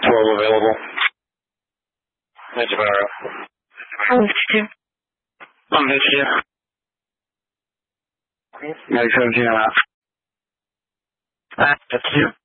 12 available. Najavaro. I missed you. I miss you. Mag 17, I'm out. That's you.